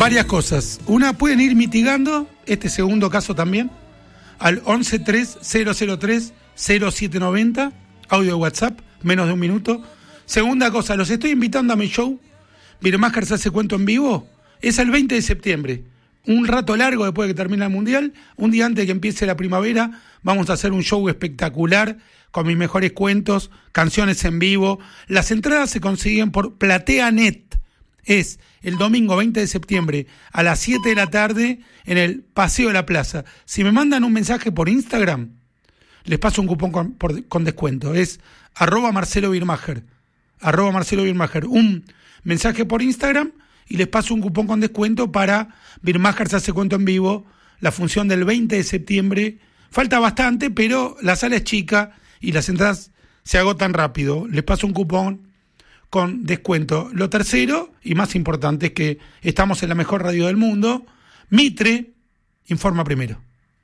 Varias cosas. Una, pueden ir mitigando este segundo caso también al 1130030790, audio de WhatsApp, menos de un minuto. Segunda cosa, los estoy invitando a mi show, Birmacher se hace cuento en vivo, es el 20 de septiembre. Un rato largo después de que termine el Mundial, un día antes de que empiece la primavera, vamos a hacer un show espectacular con mis mejores cuentos, canciones en vivo. Las entradas se consiguen por PlateaNet. Es el domingo 20 de septiembre a las 7 de la tarde en el Paseo de la Plaza. Si me mandan un mensaje por Instagram, les paso un cupón con descuento. Es @MarceloBirmacher. @MarceloBirmacher. Un mensaje por Instagram y les paso un cupón con descuento para Birmacher se hace cuento en vivo, la función del 20 de septiembre. Falta bastante, pero la sala es chica y las entradas se agotan rápido. Les paso un cupón con descuento. Lo tercero y más importante es que estamos en la mejor radio del mundo. Mitre informa primero.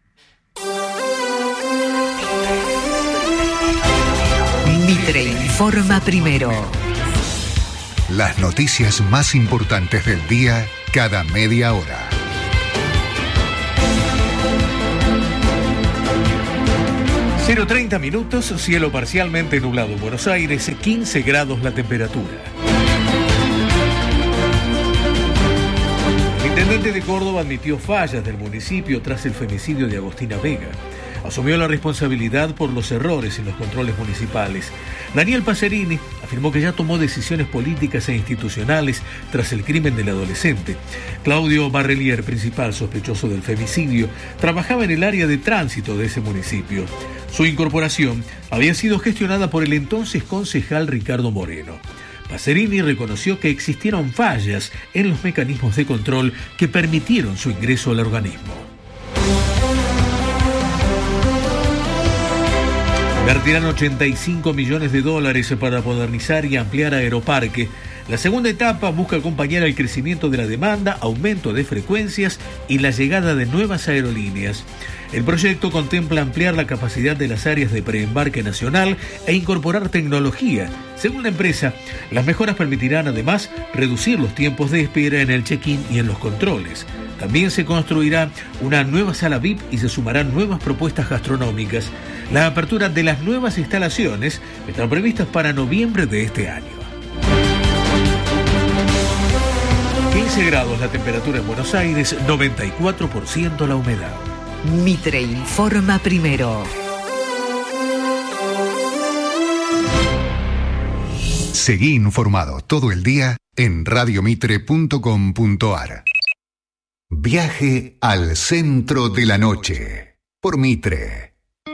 Mitre informa primero. Las noticias más importantes del día cada media hora. -30, cielo parcialmente nublado en Buenos Aires, 15 grados la temperatura. El intendente de Córdoba admitió fallas del municipio tras el femicidio de Agostina Vega. Asumió la responsabilidad por los errores en los controles municipales. Daniel Pacerini afirmó que ya tomó decisiones políticas e institucionales tras el crimen del adolescente. Claudio Barrelier, principal sospechoso del femicidio, trabajaba en el área de tránsito de ese municipio. Su incorporación había sido gestionada por el entonces concejal Ricardo Moreno. Pacerini reconoció que existieron fallas en los mecanismos de control que permitieron su ingreso al organismo. Invertirán $85 millones para modernizar y ampliar Aeroparque. La segunda etapa busca acompañar el crecimiento de la demanda, aumento de frecuencias y la llegada de nuevas aerolíneas. El proyecto contempla ampliar la capacidad de las áreas de preembarque nacional e incorporar tecnología. Según la empresa, las mejoras permitirán además reducir los tiempos de espera en el check-in y en los controles. También se construirá una nueva sala VIP y se sumarán nuevas propuestas gastronómicas. La apertura de las nuevas instalaciones están previstas para noviembre de este año. 15 grados la temperatura en Buenos Aires, 94% la humedad. Mitre informa primero. Seguí informado todo el día en radiomitre.com.ar. Viaje al centro de la noche por Mitre.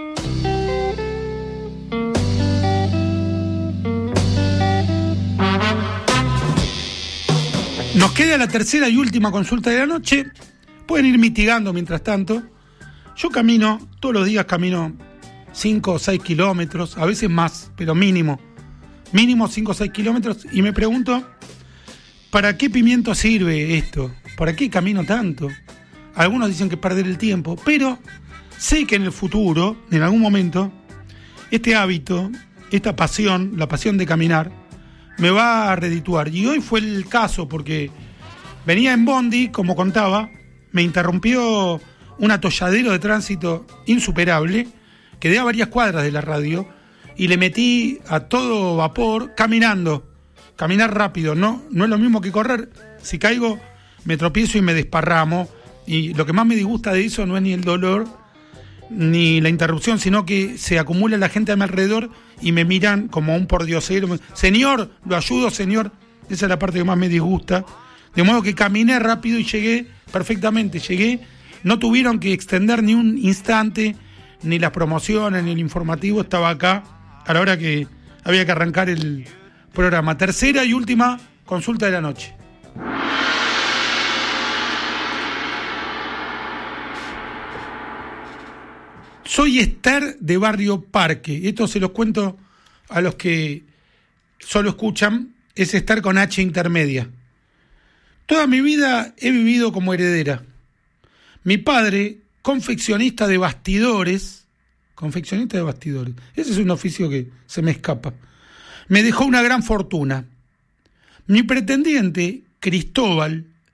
Nos queda la tercera y última consulta de la noche. Pueden ir mitigando mientras tanto. Yo camino, todos los días camino 5 o 6 kilómetros, a veces más, pero mínimo 5 o 6 kilómetros, y me pregunto, ¿para qué pimiento sirve esto? ¿Para qué camino tanto? Algunos dicen que es perder el tiempo, pero sé que en el futuro, en algún momento, este hábito, esta pasión, la pasión de caminar, me va a redituar. Y hoy fue el caso, porque venía en bondi, como contaba, me interrumpió un atolladero de tránsito insuperable, quedé a varias cuadras de la radio y le metí a todo vapor caminando. Caminar rápido, no es lo mismo que correr. Si caigo, me tropiezo y me desparramo. Y lo que más me disgusta de eso no es ni el dolor ni la interrupción, sino que se acumula la gente a mi alrededor y me miran como un pordiosero. Señor, lo ayudo, señor. Esa es la parte que más me disgusta. De modo que caminé rápido y llegué perfectamente. No tuvieron que extender ni un instante, ni las promociones, ni el informativo. Estaba acá a la hora que había que arrancar el programa. Tercera y última consulta de la noche. Soy Esther de Barrio Parque. Esto se los cuento a los que solo escuchan. Es Esther con H intermedia. Toda mi vida he vivido como heredera. Mi padre, confeccionista de bastidores, ese es un oficio que se me escapa, me dejó una gran fortuna. Mi pretendiente, Cristóbal,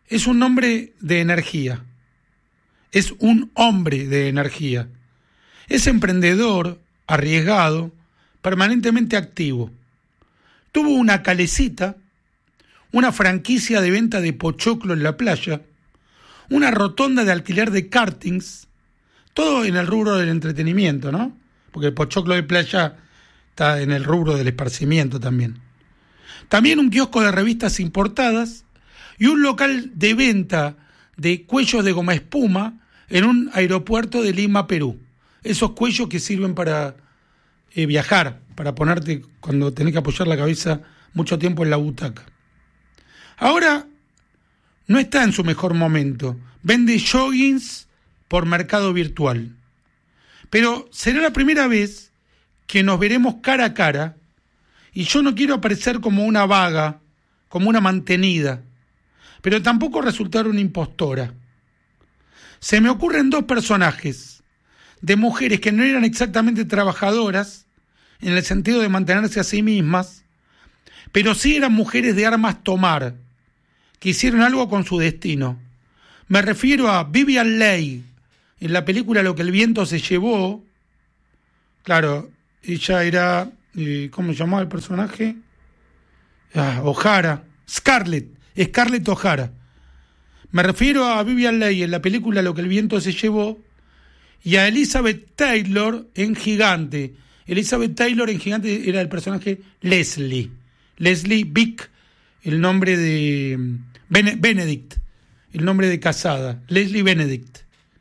es un nombre de energía. Es un hombre de energía. Es emprendedor, arriesgado, permanentemente activo. Tuvo una calecita, una franquicia de venta de pochoclo en la playa, una rotonda de alquiler de kartings, todo en el rubro del entretenimiento, ¿no? Porque el pochoclo de playa está en el rubro del esparcimiento también. También un kiosco de revistas importadas y un local de venta de cuellos de goma espuma en un aeropuerto de Lima, Perú. Esos cuellos que sirven para viajar, para ponerte cuando tenés que apoyar la cabeza mucho tiempo en la butaca. Ahora no está en su mejor momento. Vende joggings por mercado virtual. Pero será la primera vez que nos veremos cara a cara y yo no quiero aparecer como una vaga, como una mantenida, pero tampoco resultar una impostora. Se me ocurren dos personajes de mujeres que no eran exactamente trabajadoras en el sentido de mantenerse a sí mismas, pero sí eran mujeres de armas tomar, que hicieron algo con su destino. Me refiero a Vivien Leigh, en la película Lo que el viento se llevó. Claro, ella era, ¿cómo se llamaba el personaje? O'Hara, Scarlett O'Hara. Me refiero a Vivien Leigh en la película Lo que el viento se llevó y a Elizabeth Taylor en Gigante. Elizabeth Taylor en Gigante era el personaje Leslie Bick, el nombre de Benedict, el nombre de casada, Leslie Benedict.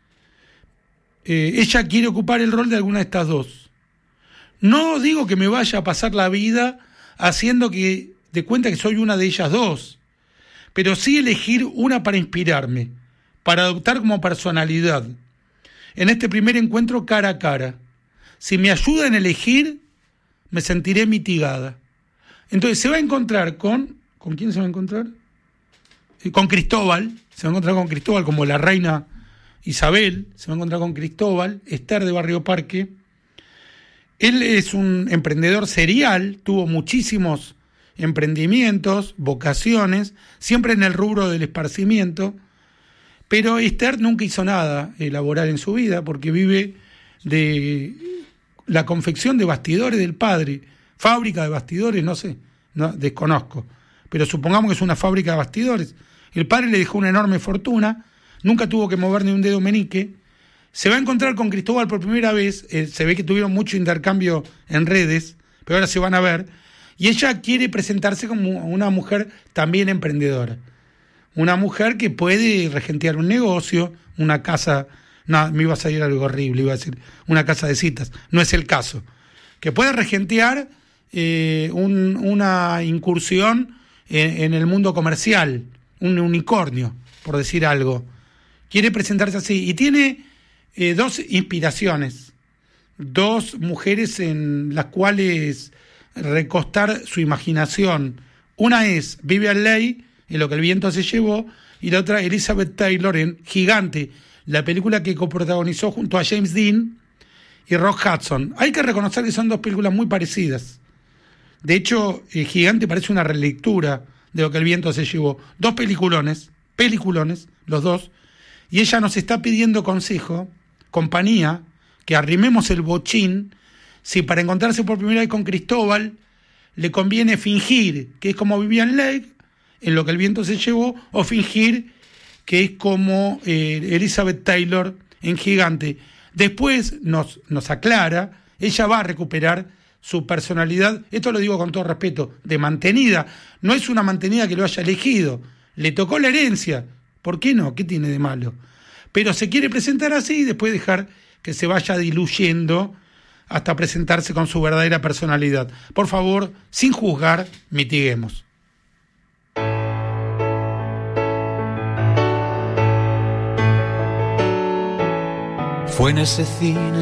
Ella quiere ocupar el rol de alguna de estas dos. No digo que me vaya a pasar la vida haciendo que de cuenta que soy una de ellas dos, pero sí elegir una para inspirarme, para adoptar como personalidad. En este primer encuentro cara a cara. Si me ayuda en elegir, me sentiré mitigada. Entonces se va a encontrar ¿con quién se va a encontrar? Con Cristóbal. Se va a encontrar con Cristóbal como la reina Isabel. Se va a encontrar con Cristóbal, Esther de Barrio Parque. Él es un emprendedor serial, tuvo muchísimos emprendimientos, vocaciones, siempre en el rubro del esparcimiento, pero Esther nunca hizo nada laboral en su vida porque vive de la confección de bastidores del padre, fábrica de bastidores, no sé, no, desconozco, pero supongamos que es una fábrica de bastidores. El padre le dejó una enorme fortuna, nunca tuvo que mover ni un dedo meñique. Se va a encontrar con Cristóbal por primera vez, se ve que tuvieron mucho intercambio en redes, pero ahora se van a ver, y ella quiere presentarse como una mujer también emprendedora, una mujer que puede regentear un negocio, una casa, no, me iba a salir algo horrible, iba a decir una casa de citas, no es el caso, que puede regentear una incursión en el mundo comercial, un unicornio, por decir algo. Quiere presentarse así, y tiene dos inspiraciones, dos mujeres en las cuales recostar su imaginación. Una es Vivien Leigh en Lo que el viento se llevó y la otra Elizabeth Taylor en Gigante, la película que coprotagonizó junto a James Dean y Rock Hudson. Hay que reconocer que son dos películas muy parecidas. De hecho, Gigante parece una relectura de Lo que el viento se llevó. Dos peliculones, los dos, y ella nos está pidiendo consejo, compañía, que arrimemos el bochín, si para encontrarse por primera vez con Cristóbal le conviene fingir que es como Vivien Leigh en Lo que el viento se llevó, o fingir que es como Elizabeth Taylor en Gigante. Después nos aclara, ella va a recuperar su personalidad, esto lo digo con todo respeto, de mantenida. No es una mantenida que lo haya elegido, le tocó la herencia, ¿por qué no? ¿Qué tiene de malo? Pero se quiere presentar así y después dejar que se vaya diluyendo hasta presentarse con su verdadera personalidad. Por favor, sin juzgar, mitiguemos. Fue en ese cine